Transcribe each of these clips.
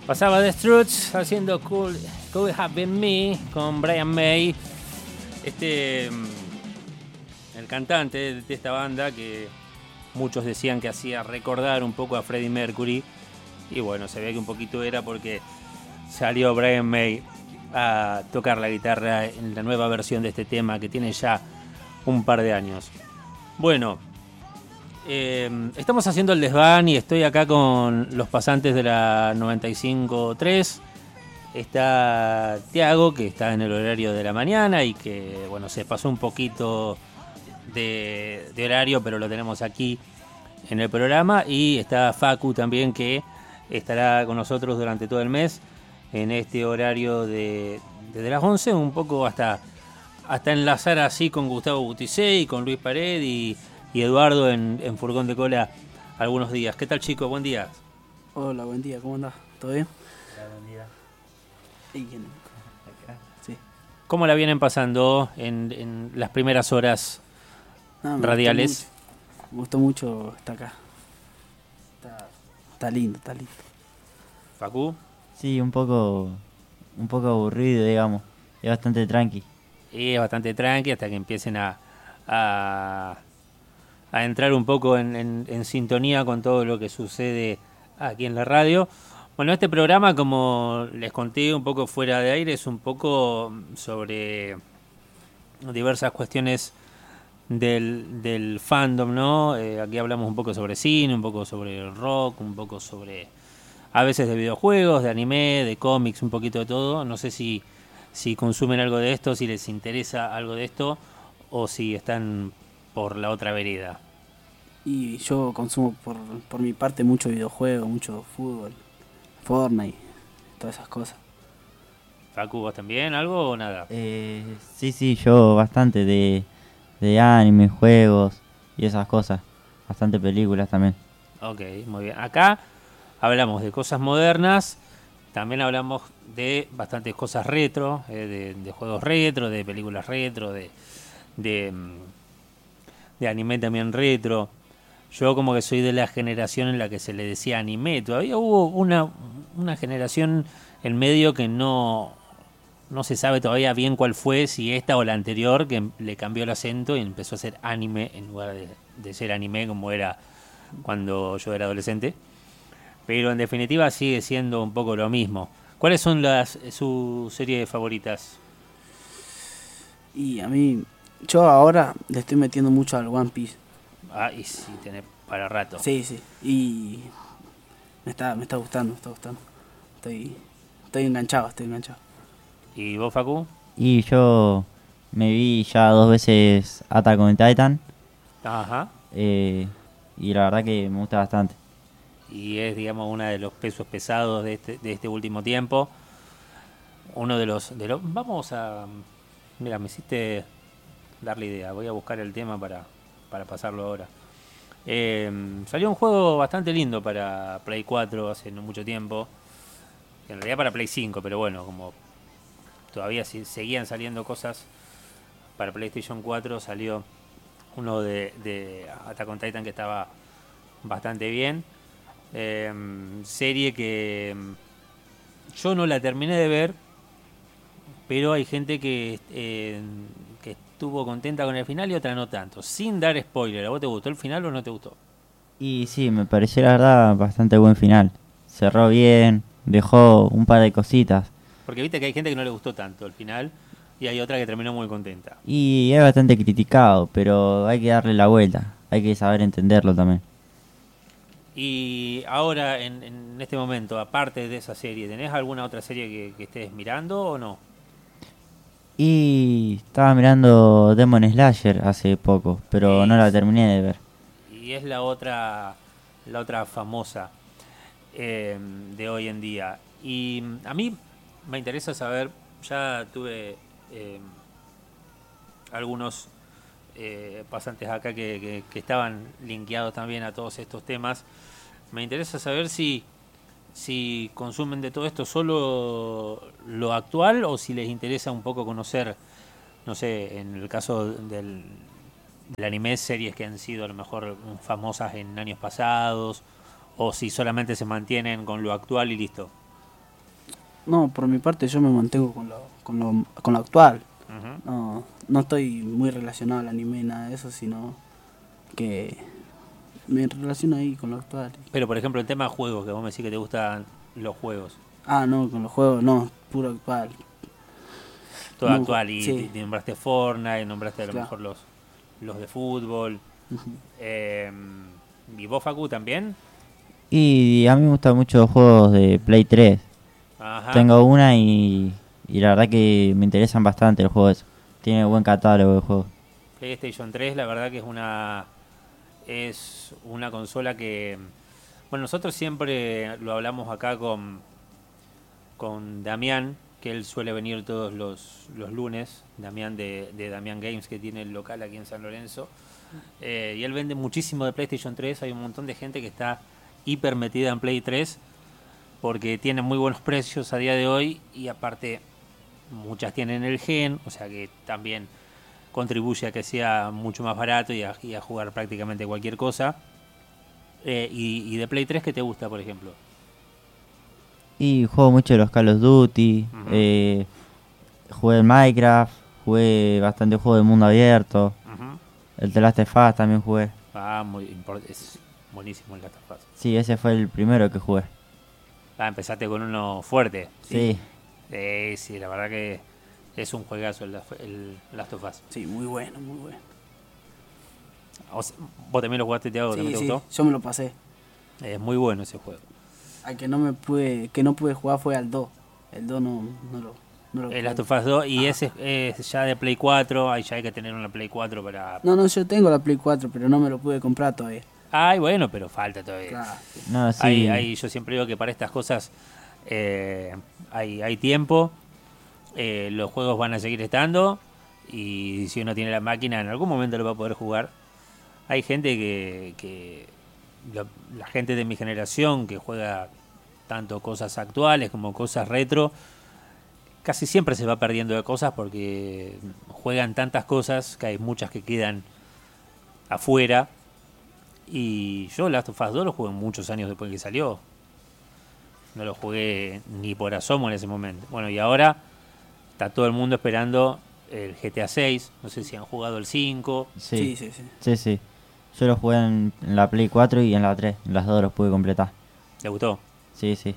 Pasaba The Struts haciendo Could Have Been Me con Brian May, el cantante de esta banda que muchos decían que hacía recordar un poco a Freddie Mercury, y bueno, se ve que un poquito era porque salió Brian May a tocar la guitarra en la nueva versión de este tema que tiene ya un par de años. Bueno, estamos haciendo el desván y estoy acá con los pasantes de la 95.3. Está Tiago, que está en el horario de la mañana y que, bueno, se pasó un poquito de horario, pero lo tenemos aquí en el programa. Y está Facu también, que estará con nosotros durante todo el mes en este horario desde las 11, un poco hasta enlazar así con Gustavo Buticé y con Luis Pared y Eduardo en Furgón de Cola algunos días. ¿Qué tal, chicos? Buen día. Hola, buen día, ¿cómo andás? ¿Todo bien? Hola, buen día. Sí. ¿Cómo la vienen pasando en las primeras horas radiales? Me gustó mucho estar acá. Está lindo, está lindo. ¿Facu? Sí, un poco aburrido, digamos. Es bastante tranqui. Y es bastante tranqui hasta que empiecen a entrar un poco en sintonía con todo lo que sucede aquí en la radio. Bueno, este programa, como les conté un poco fuera de aire, es un poco sobre diversas cuestiones del fandom, ¿no? Aquí hablamos un poco sobre cine, un poco sobre rock, un poco sobre, a veces, de videojuegos, de anime, de cómics, un poquito de todo. No sé si consumen algo de esto, si les interesa algo de esto, o si están por la otra vereda. Y yo consumo por mi parte mucho videojuego, mucho fútbol, Fortnite, todas esas cosas. Facu, ¿vos también? ¿Algo o nada? Sí, yo bastante de anime, juegos y esas cosas. Bastante películas también. Ok, muy bien. Acá hablamos de cosas modernas, también hablamos de bastantes cosas retro, de juegos retro, de películas retro, de anime también retro. Yo como que soy de la generación en la que se le decía anime. Todavía hubo una generación en medio que no se sabe todavía bien cuál fue, si esta o la anterior, que le cambió el acento y empezó a ser anime en lugar de ser anime como era cuando yo era adolescente. Pero en definitiva sigue siendo un poco lo mismo. ¿Cuáles son sus series favoritas? Y a mí, yo ahora le estoy metiendo mucho al One Piece. Ah, y sí, tenés para rato. Sí. Y me está gustando, Estoy enganchado. ¿Y vos, Facu? Y yo me vi ya 2 veces Attack on Titan. Ajá. Y la verdad que me gusta bastante. Y es, digamos, uno de los pesos pesados de este último tiempo. Uno de los vamos a... Mira, me hiciste dar la idea. Voy a buscar el tema para pasarlo ahora. Salió un juego bastante lindo para Play 4 hace no mucho tiempo. En realidad para Play 5, pero bueno, como todavía seguían saliendo cosas para PlayStation 4, salió uno de Attack on Titan que estaba bastante bien. Serie que yo no la terminé de ver, pero hay gente que estuvo contenta con el final y otra no tanto. Sin dar spoiler, ¿a vos te gustó el final o no te gustó? Y sí, me pareció la verdad bastante buen final. Cerró bien, dejó un par de cositas. Porque viste que hay gente que no le gustó tanto el final y hay otra que terminó muy contenta. Y es bastante criticado, pero hay que darle la vuelta. Hay que saber entenderlo también. Y ahora, en este momento, aparte de esa serie, ¿tenés alguna otra serie que estés mirando o no? Y estaba mirando Demon Slayer hace poco, pero no la terminé de ver. Y es la otra famosa de hoy en día. Y a mí me interesa saber, ya tuve algunos pasantes acá que estaban linkeados también a todos estos temas. Me interesa saber si consumen de todo esto solo lo actual o si les interesa un poco conocer, no sé, en el caso del anime, series que han sido a lo mejor famosas en años pasados, o si solamente se mantienen con lo actual y listo. No, por mi parte yo me mantengo con lo actual. Ujú. No estoy muy relacionado al anime, nada de eso, sino que me relaciono ahí con lo actual. Pero por ejemplo, el tema de juegos, que vos me decís que te gustan los juegos. No, con los juegos no, puro actual. Todo No, actual, y sí, nombraste Fortnite, nombraste a lo claro. mejor los de fútbol. Ujú. Eh, ¿Y vos, Facu, también? Y a mí me gustan mucho los juegos de Play 3. Ajá. Tengo una y la verdad que me interesan bastante los juegos. Tiene buen catálogo de juegos. PlayStation 3, la verdad que es una consola que, bueno, nosotros siempre lo hablamos acá con Damián, que él suele venir todos los lunes, Damián de Damián Games, que tiene el local aquí en San Lorenzo. Y él vende muchísimo de PlayStation 3, hay un montón de gente que está hiper metida en Play 3 porque tiene muy buenos precios a día de hoy y aparte muchas tienen el gen, o sea que también contribuye a que sea mucho más barato y a jugar prácticamente cualquier cosa. Y de Play 3, ¿qué te gusta, por ejemplo? Y juego mucho los Call of Duty. Ujú. Jugué el Minecraft. Jugué bastante juego de mundo abierto. Ujú. El The Last of Us también jugué. Es buenísimo el Last of Us. Sí, ese fue el primero que jugué. Empezaste con uno fuerte. Sí, Sí, la verdad que es un juegazo el Last of Us. Sí, muy bueno, muy bueno. O sea, ¿vos también lo jugaste, Thiago? ¿También Sí, te sí, gustó? yo me lo pasé. Es muy bueno ese juego. Al que no pude jugar fue al 2. El 2 no lo El jugué. Last of Us 2 y Ajá. ese es ya de Play 4. Ahí ya hay que tener una Play 4 para... No, yo tengo la Play 4, pero no me lo pude comprar todavía. Ay, bueno, pero falta todavía. Claro. no, sí. Yo siempre digo que para estas cosas hay tiempo. Los juegos van a seguir estando. Y si uno tiene la máquina, en algún momento lo va a poder jugar. Hay gente la gente de mi generación que juega tanto cosas actuales como cosas retro, casi siempre se va perdiendo de cosas porque juegan tantas cosas que hay muchas que quedan afuera. Y yo Last of Us 2 lo jugué muchos años después que salió. No lo jugué ni por asomo en ese momento. Bueno, y ahora está todo el mundo esperando el GTA 6. No sé si han jugado el 5. Sí, Sí, sí, sí. sí, sí. Yo lo jugué en la Play 4 y en la 3. En las dos los pude completar. ¿Te gustó? Sí, sí.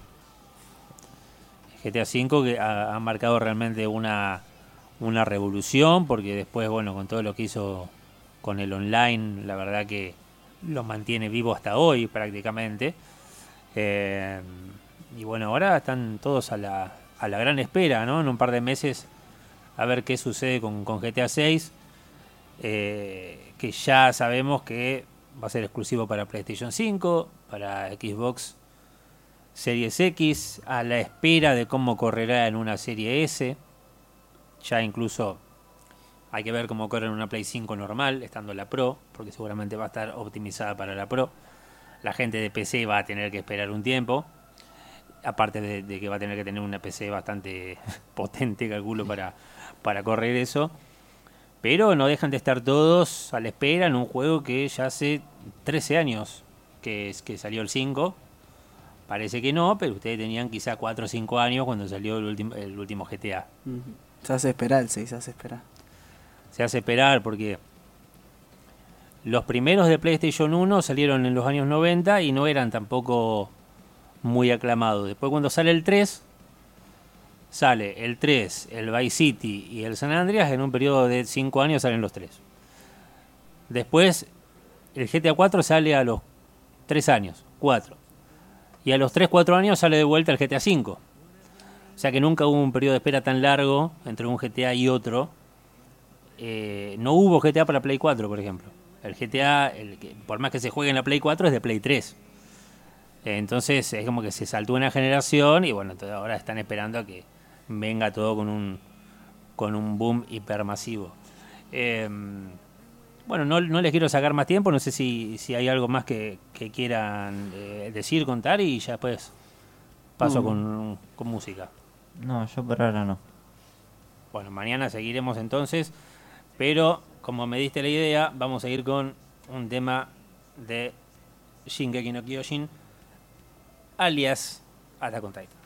GTA 5 que ha marcado realmente una revolución porque después, bueno, con todo lo que hizo con el online, la verdad que lo mantiene vivo hasta hoy prácticamente. Y bueno, ahora están todos a la gran espera, ¿no? En un par de meses a ver qué sucede con GTA 6, que ya sabemos que va a ser exclusivo para PlayStation 5, para Xbox Series X, a la espera de cómo correrá en una Serie S. Ya incluso hay que ver cómo corre en una Play 5 normal, estando la Pro, porque seguramente va a estar optimizada para la Pro. La gente de PC va a tener que esperar un tiempo, aparte de que va a tener que tener una PC bastante potente, calculo, para correr eso. Pero no dejan de estar todos a la espera en un juego que ya hace 13 años que salió el 5. Parece que no, pero ustedes tenían quizá 4 o 5 años cuando salió el último GTA. Ujú. Se hace esperar el 6, se hace esperar. Se hace esperar porque los primeros de PlayStation 1 salieron en los años 90 y no eran tampoco muy aclamados. Después cuando sale el 3, sale el 3, el Vice City y el San Andreas. En un periodo de 5 años salen los 3. Después el GTA 4 sale a los 3 años, 4. Y a los 3, 4 años sale de vuelta el GTA 5. O sea que nunca hubo un periodo de espera tan largo entre un GTA y otro. No hubo GTA para Play 4, por ejemplo. El GTA, por más que se juegue en la Play 4, es de Play 3. Entonces es como que se saltó una generación y bueno, ahora están esperando a que venga todo con un boom hipermasivo. Bueno, no les quiero sacar más tiempo, no sé si hay algo más que quieran decir, contar y ya después paso No. con música. No, yo por ahora no. Bueno, mañana seguiremos entonces, pero como me diste la idea, vamos a ir con un tema de Shingeki no Kyojin, alias Attack on Titan.